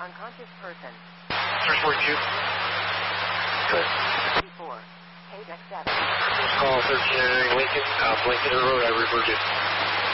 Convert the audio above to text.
Unconscious person. 342. Good. 4. KDEX 7. Call 13 Lincoln, Lincoln Road, I reverted.